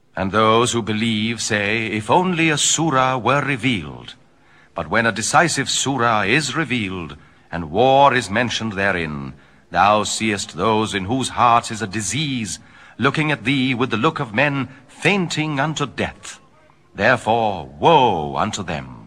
And those who believe say, if only a surah were revealed. But when a decisive surah is revealed, and war is mentioned therein, thou seest those in whose hearts is a disease, looking at thee with the look of men fainting unto death. Therefore, woe unto them.